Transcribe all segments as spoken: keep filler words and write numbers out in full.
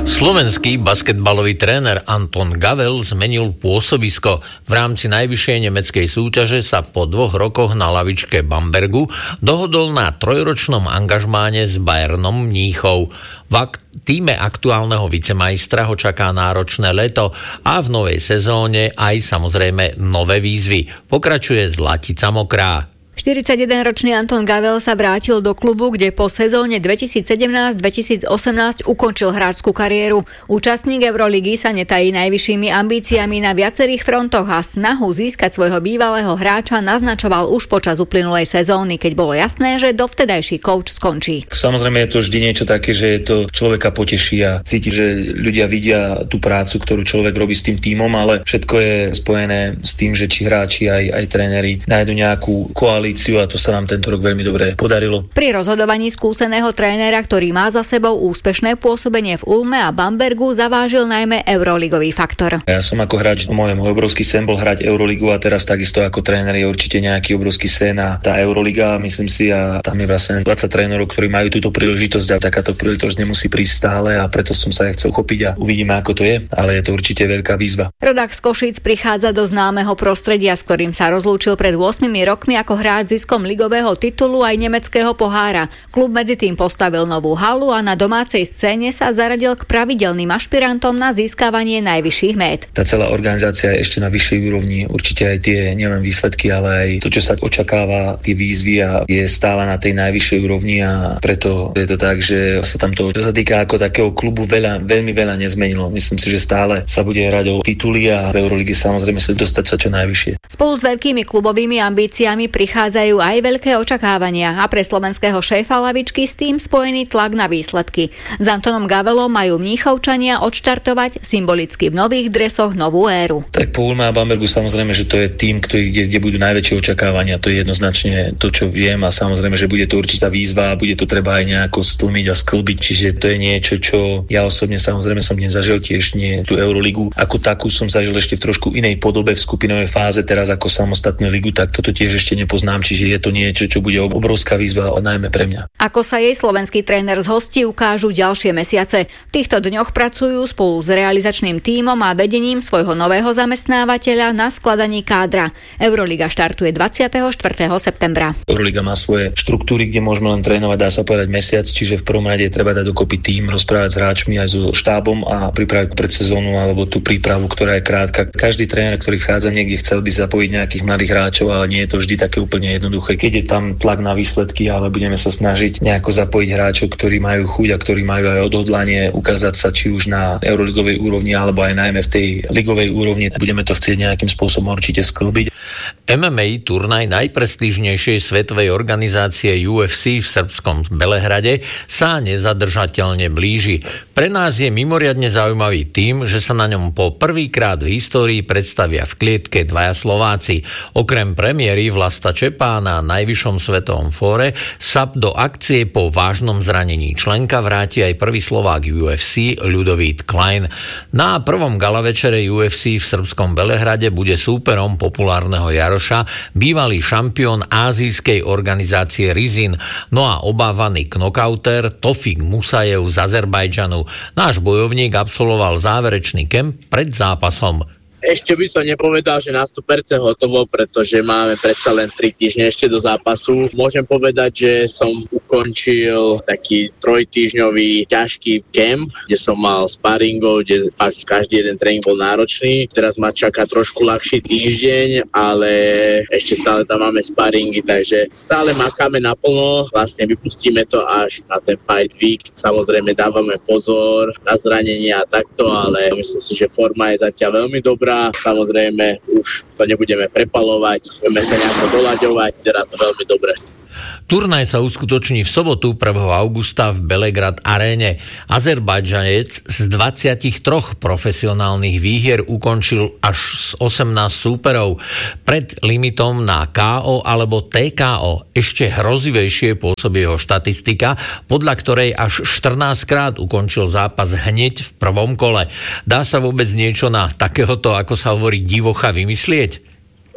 Slovenský basketbalový tréner Anton Gavel zmenil pôsobisko. V rámci najvyššej nemeckej súťaže sa po dvoch rokoch na lavičke Bambergu dohodol na trojročnom angažmáne s Bayernom Mníchov. V ak- týme aktuálneho vicemajstra ho čaká náročné leto a v novej sezóne aj samozrejme nové výzvy. Pokračuje Zlatica Mokrá. štyridsaťjedenročný Anton Gavel sa vrátil do klubu, kde po sezóne dvetisícsedemnásť dvetisícosemnásť ukončil hráčskú kariéru. Účastník Euroligy sa netají najvyššími ambíciami na viacerých frontoch a snahu získať svojho bývalého hráča naznačoval už počas uplynulej sezóny, keď bolo jasné, že dovtedajší coach skončí. Samozrejme je to vždy niečo také, že to človeka poteší a cíti, že ľudia vidia tú prácu, ktorú človek robí s tým tímom, ale všetko je spojené s tým, že či hráči aj, aj tréneri nájdu nejakú koalíciu a to sa nám tento rok veľmi dobre podarilo. Pri rozhodovaní skúseného trénera, ktorý má za sebou úspešné pôsobenie v Ulme a Bambergu, zavážil najmä euroligový faktor. Ja som ako hráč, môj, môj obrovský sen bol hrať Euroligu a teraz takisto ako tréner je určite nejaký obrovský sen a tá Euroliga, myslím si, a tam je vlastne dvadsať trénerov, ktorí majú túto príležitosť a takáto príležitosť nemusí prísť stále a preto som sa ja chcel chopiť a uvidíme, ako to je, ale je to určite veľká výzva. Rodák z Košíc prichádza do známeho prostredia, s ktorým sa rozlúčil pred ôsmimi rokmi ako hráč ziskom ligového titulu aj nemeckého pohára. Klub medzi tým postavil novú halu a na domácej scéne sa zaradil k pravidelným ašpirantom na získavanie najvyšších mét. Tá celá organizácia je ešte na vyššej úrovni, určite aj tie nielen výsledky, ale aj to, čo sa očakáva, tie výzvy a je stále na tej najvyššej úrovni a preto je to tak, že sa tam to, čo sa týka ako takého klubu, veľa, veľmi veľa nezmenilo. Myslím si, že stále sa bude hrať o tituly a v Eurolíge samozrejme sa dostať sa čo najvyššie. Spolu s veľkými klubovými ambíciami prichádzajú aj veľké očakávania a pre slovenského šéfa lavičky s tým spojený tlak na výsledky. S Antonom Gavelom majú Mníchovčania odštartovať symbolicky v nových dresoch novú éru. Tak po Ulme a Bambergu samozrejme, že to je tým, ktorý, kde, kde budú najväčšie očakávania. To je jednoznačne to, čo viem a samozrejme, že bude to určitá výzva a bude to treba aj nejako stlmiť a sklbiť. Čiže to je niečo, čo ja osobne samozrejme som nezažil tiež nie tú Euroligu. Ako takú som zažil ešte v trošku inej podobe v skupinovej fáze, teraz ako samostatnú ligu, tak toto tiež ešte nepoznám, čiže je to niečo, čo bude obrovská výzva, najmä pre mňa. Ako sa jej slovenský tréner zhostí, ukážu ďalšie mesiace. V týchto dňoch pracujú spolu s realizačným tímom a vedením svojho nového zamestnávateľa na skladaní kádra. Euroliga štartuje dvadsiateho štvrtého septembra. Euroliga má svoje štruktúry, kde môžeme len trénovať, dá sa povedať mesiac, čiže v prvom rade treba dať dokopy tím, rozprávať s hráčmi aj so štábom a pripraviť predsezónu alebo tú prípravu, ktorá je krátka. Každý tréner, ktorý vchádza niekde, chcel by zapojiť nejakých mladých hráčov, ale nie je to vždy také úplne jednoduché. Keď je tam tlak na výsledky, ale budeme sa snažiť nejako zapojiť hráčov, ktorí majú chuť a ktorí majú aj odhodlanie ukázať sa či už na euroligovej úrovni alebo aj najmä v tej ligovej úrovni. Budeme to chcieť nejakým spôsobom určite sklbiť. em em á turnaj najprestížnejšej svetovej organizácie ú ef cé v srbskom Belehrade sa nezadržateľne blíži. Pre nás je mimoriadne zaujímavý tým, že sa na ňom po prvýkrát v histórii predstavia v klietke dvaja Slováci. Okrem premiéry Vlasta Čepá na najvyššom svetovom fóre sa do akcie po vážnom zranení členka vráti aj prvý Slovák ú ef cé Ľudovít Klein. Na prvom galavečere ú ef cé v srbskom Belehrade bude súperom populárneho Jaroša bývalý šampión ázijskej organizácie Rizin, no a obávaný knockouter Tofik Musajev z Azerbajdžanu. Náš bojovník absolvoval záverečný kemp pred zápasom. Ešte by som nepovedal, že na sto percent hotovo, pretože máme predsa len tri týždne ešte do zápasu. Môžem povedať, že som ukončil taký trojtýždňový ťažký kemp, kde som mal sparingov, kde fakt každý jeden tréning bol náročný. Teraz ma čaká trošku ľahší týždeň, ale ešte stále tam máme sparingy, takže stále makáme naplno. Vlastne vypustíme to až na ten fight week. Samozrejme dávame pozor na zranenia a takto, ale myslím si, že forma je zatiaľ veľmi dobrá. Samozrejme, už to nebudeme prepalovať, budeme sa nejako doľaďovať, vyzerá to veľmi dobre. Turnaj sa uskutoční v sobotu prvého augusta v Belegrad aréne. Azerbajdžanec z dvadsaťtri profesionálnych výhier ukončil až z osemnásť súperov. Pred limitom na ká ó alebo té ká ó ešte hrozivejšie pôsobí jeho štatistika, podľa ktorej až štrnásťkrát ukončil zápas hneď v prvom kole. Dá sa vôbec niečo na takéhoto, ako sa hovorí, divocha vymyslieť?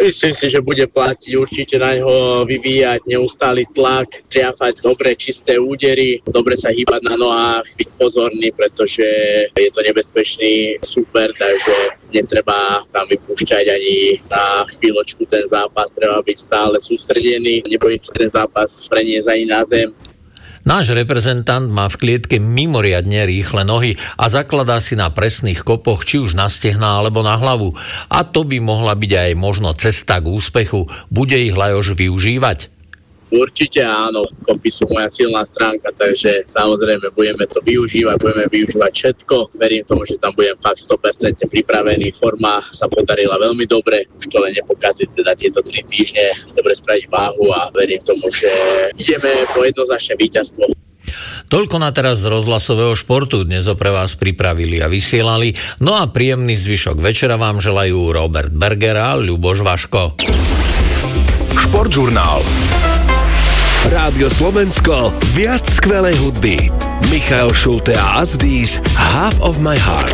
Myslím si, že bude platiť určite na ňo vyvíjať neustály tlak, triafať dobre čisté údery, dobre sa hýbať na nohách, byť pozorný, pretože je to nebezpečný super, takže netreba tam vypúšťať ani na chvíľočku ten zápas, treba byť stále sústredený, nebojím sa ten zápas preniesť ani na zem. Náš reprezentant má v klietke mimoriadne rýchle nohy a zakladá si na presných kopoch, či už na stehná alebo na hlavu. A to by mohla byť aj možno cesta k úspechu. Bude ich Lajos využívať? Určite áno, kopy sú moja silná stránka, takže samozrejme budeme to využívať, budeme využívať všetko. Verím tomu, že tam budem fakt sto percent pripravený, forma sa podarila veľmi dobre, už to len nepokaziť teda tieto tri týždne, dobre spraviť váhu a verím tomu, že ideme po jednoznačné víťazstvo. Toľko na teraz z rozhlasového športu dnes ho pre vás pripravili a vysielali. No a príjemný zvyšok večera vám želajú Robert Berger a Ľuboš Vaško. Športžurnál. Rádio Slovensko, viac skvelej hudby. Michael Schulte a Asdís, Half of my heart.